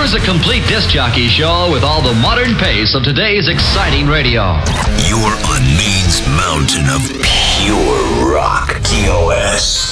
Here's a complete disc jockey show with all the modern pace of today's exciting radio. You're on Maine's mountain of pure rock. DOS.